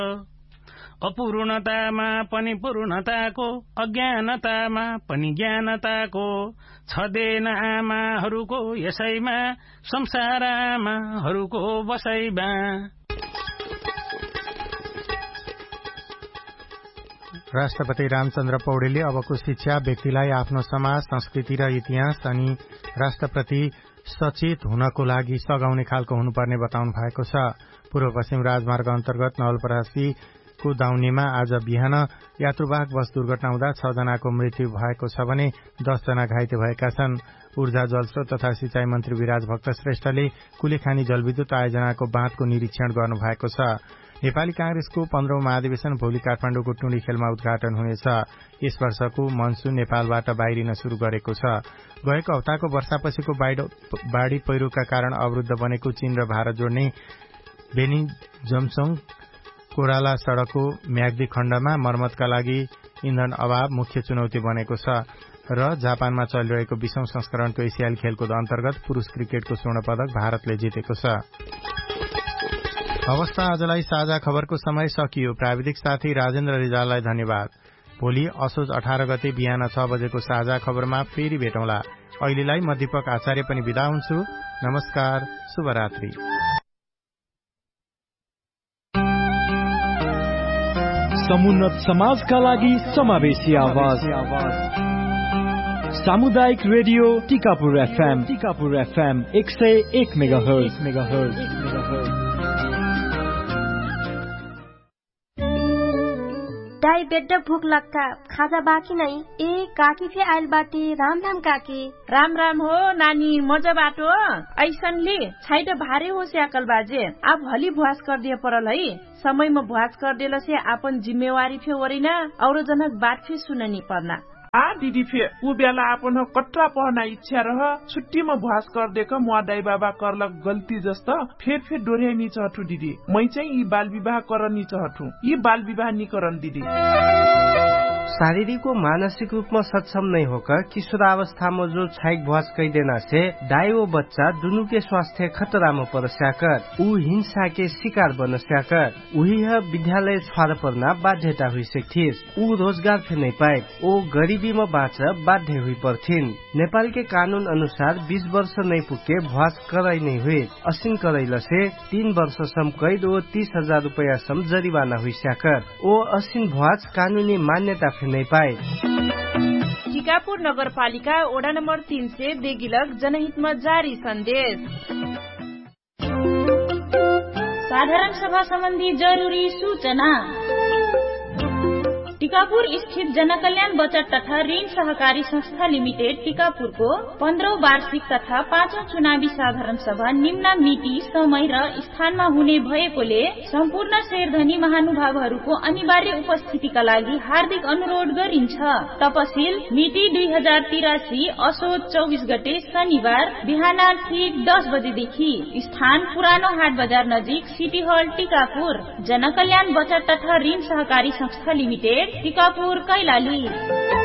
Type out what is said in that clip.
अपूर्णतामा पनि पूर्णताको, अज्ञानतामा पनि ज्ञानताको छदेन आमाहरूको यसैमा, संसार आमाहरूको बसैमा। राष्ट्रपति रामचन्द्र पौडेलले अबको शिक्षा व्यक्तिलाई आफ्नो समाज, संस्कृति र इतिहास अनि राष्ट्रप्रति सचेत हुनको लागि सघाउने खालको हुनुपर्ने बताउनु भएको छ। पूर्व पश्चिम राजमार्ग अन्तर्गत नवलपरासीको दाउनेमा आज बिहान यात्रुवाहक बस दुर्घटना हुँदा 6 जनाको मृत्यु भएको छ भने 10 जना घाइते भएका छन्। ऊर्जा, जलस्रोत तथा सिंचाई मन्त्री विराज भक्त श्रेष्ठले कुलेखानी जलविद्युत आयोजनाको बाँधको निरीक्षण गर्नु भएको छ। नेपाली कांग्रेसको 15औं महाधिवेशन भोलि काठमाडौँको टुँडी खेलमा उद्घाटन हुनेछ। यस वर्षको मनसून नेपालबाट बाहिरिन शुरू गरेको छ। गएको हप्ताको वर्षापछिको बाढ़ी पहिरोका कारण अवरुद्ध बनेको चीन र भारत जोड्ने बेनी जमसोङ कोराला सड़कको म्याग्दी खण्डमा मर्मतका लागि इन्धन अभाव मुख्य चुनौती बनेको छ र जापानमा चलिरहेको 20औं संस्करणको एसियाली खेलकुद अन्तर्गत पुरूष क्रिकेटको स्वर्ण पदक भारतले जितेको छ। अवस्था आजलाई साझा खबरको समय सकियो। प्राविधिक साथी राजेन्द्र रिजाललाई धन्यवाद। भोलि असोज 18 गते बिहान 6 बजेको साझा खबरमा फेरि भेटौँला। अहिलेलाई म दीपक आचार्य पनि बिदा हुन्छु। नमस्कार, शुभरात्रि। समुन्नत समाजका लागि समावेशी आवाज। सामुदायिक रेडियो टिकापुर FM 101 मेगाहर्ज। दाई बेड्ड भूख लग्का खाजा बाँकी नै। ए काकी फे आइल बाटे। राम राम काकी। राम राम हो नानी, मजा बाटो ऐसनले छैट भारे हो स्याकल बाजे। अब हली भुवास कर दिए परल है। समय में भुवास कर देला से आपन जिम्मेवारी फे वरिना और जनक बात फे सुननी पर्ना। आ दीदी फे उ बेला आपन कट्रा पढ्न इच्छा रह छुट्टीमा भुवास कर देख मुआ दाई बाबा करलक गल्ती जस्तो फेर डोर्या नि चहटु दीदी। मै चाहिँ यी बाल विवाह करनी चहटु। यी बाल विवाह नि करन दीदी। शारीरिक व मानसिक रूप में सक्षम नहीं होकर किशोरावस्था में जो छाइक भुवास कई देना से दाई व बच्चा दोनों के स्वास्थ्य खतरा में पड़ स्याकर ऊ हिंसा के शिकार बन स्याकर उही विद्यालय छाड़ पर्ना बाध्यता हुई सकथिस। ऊ रोजगार फे नहीं पाए ओ गरीबी में बाँच बाध्य हुई पर्थिन। नेपाल के कानून अनुसार 20 वर्ष नहीं पुगे भुवास कराई नहीं हुए। असिन करैल से 3 वर्षसम्म कैद व 30,000 रुपैयाँसम्म जरिवाना हुई स्याकर ओ असिन भुवास कानूनी मान्यता नहीं पाए। टिकापुर नगरपालिका वडा नम्बर 3 से बेगिलक जनहित में जारी संदेश। साधारण सभा संबंधी जरूरी सूचना। टिकापुर स्थित जनकल्याण बचत तथा ऋण सहकारी संस्था लिमिटेड टिकापुर को 15औं वार्षिक तथा 5औं चुनावी साधारण सभा निम्न मिति, समय र स्थानमा हुने भएकोले सम्पूर्ण शेरधनी महानुभावहरूको अनिवार्य उपस्थितिका लागि हार्दिक अनुरोध गरिन्छ। तपसिल मिति 2083 असोज 24 गते शनिबार बिहान ठीक 10 बजेदेखि। स्थान पुरानो हाट बजार नजिक सिटी हल टिकापुर। जनकल्याण बचत तथा ऋण सहकारी संस्था लिमिटेड टिकापुर कैलाली।